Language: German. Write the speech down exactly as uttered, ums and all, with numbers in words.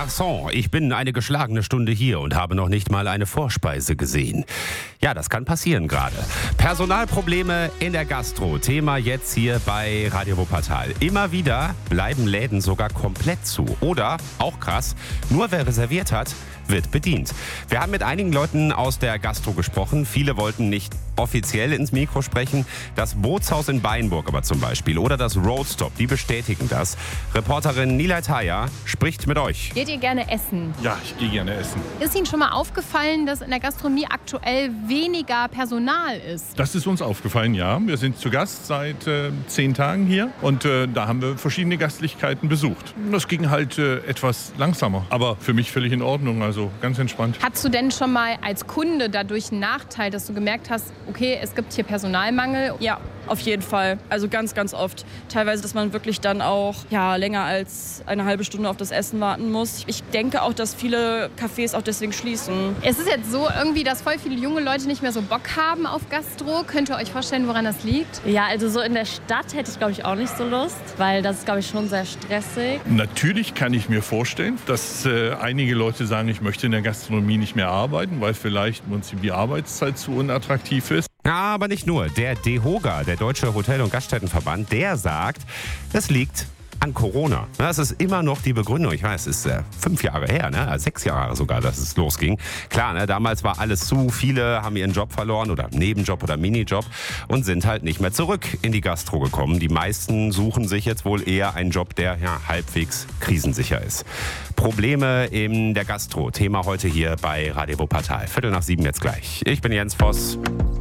Garçon, ich bin eine geschlagene Stunde hier und habe noch nicht mal eine Vorspeise gesehen. Ja, das kann passieren gerade. Personalprobleme in der Gastro. Thema jetzt hier bei Radio Wuppertal. Immer wieder bleiben Läden sogar komplett zu. Oder, auch krass, nur wer reserviert hat, wird bedient. Wir haben mit einigen Leuten aus der Gastro gesprochen. Viele wollten nicht offiziell ins Mikro sprechen. Das Bootshaus in Beinburg aber zum Beispiel oder das Roadstop, die bestätigen das. Reporterin Nilay Taya spricht mit euch. Geht ihr gerne essen? Ja, ich gehe gerne essen. Ist Ihnen schon mal aufgefallen, dass in der Gastronomie aktuell weniger Personal ist? Das ist uns aufgefallen, ja. Wir sind zu Gast seit äh, zehn Tagen hier und äh, da haben wir verschiedene Gastlichkeiten besucht. Das ging halt äh, etwas langsamer, aber für mich völlig in Ordnung, also ganz entspannt. Hattest du denn schon mal als Kunde dadurch einen Nachteil, dass du gemerkt hast, okay, es gibt hier Personalmangel? Ja, auf jeden Fall. Also ganz, ganz oft. Teilweise, dass man wirklich dann auch ja, länger als eine halbe Stunde auf das Essen warten muss. Ich denke auch, dass viele Cafés auch deswegen schließen. Es ist jetzt so irgendwie, dass voll viele junge Leute nicht mehr so Bock haben auf Gastro. Könnt ihr euch vorstellen, woran das liegt? Ja, also so in der Stadt hätte ich, glaube ich, auch nicht so Lust, weil das ist, glaube ich, schon sehr stressig. Natürlich kann ich mir vorstellen, dass äh, einige Leute sagen, ich möchte in der Gastronomie nicht mehr arbeiten, weil vielleicht uns die Arbeitszeit zu unattraktiv ist. Aber nicht nur. Der DEHOGA, der Deutsche Hotel- und Gaststättenverband, der sagt, es liegt an Corona. Das ist immer noch die Begründung. Ich weiß, es ist äh, fünf Jahre her, ne? sechs Jahre sogar, dass es losging. Klar, ne? Damals war alles zu. Viele haben ihren Job verloren oder Nebenjob oder Minijob und sind halt nicht mehr zurück in die Gastro gekommen. Die meisten suchen sich jetzt wohl eher einen Job, der ja, halbwegs krisensicher ist. Probleme in der Gastro. Thema heute hier bei Radio Wuppertal. Viertel nach sieben jetzt gleich. Ich bin Jens Voss.